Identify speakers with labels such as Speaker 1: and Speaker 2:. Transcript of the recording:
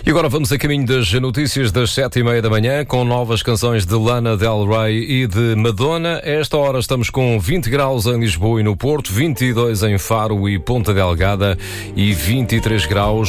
Speaker 1: E agora vamos a caminho das notícias das 7h30 da manhã, com novas canções de Lana Del Rey e de Madonna. A esta hora estamos com 20 graus em Lisboa e no Porto, 22 em Faro e Ponta Delgada e 23 graus